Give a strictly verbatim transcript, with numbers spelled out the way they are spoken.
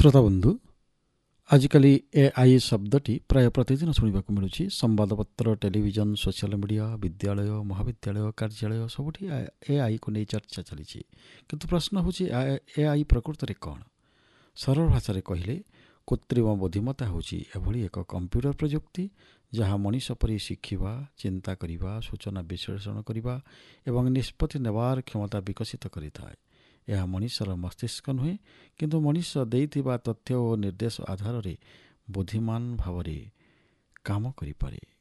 श्रोता बंधु आजिकल एआई शब्दटी प्राय प्रतिदिन शुणा मिलूँ। संवादपत्र, टेलीविजन, सोशल मीडिया, विद्यालय, महाविद्यालय, कार्यालय सबुठी एआई को नहीं चर्चा चली। किंतु प्रश्न हूँ एआई प्रकृत में कौन? सरल भाषा कहले कृत्रिम बुद्धिमत्ता हूँ एभली एक कंप्यूटर प्रजुक्ति जहाँ मनीष परी शिखिबा, चिंता करिबा, सूचना विश्लेषण करिबा एवं निष्पत्ति नेबार क्षमता विकसित करिथाए। यह मनीषर मस्तिष्क नुहे किंतु मनीष देइथिबा तथ्य और निर्देश आधार रे बुद्धिमान भावरे काम करिपारे।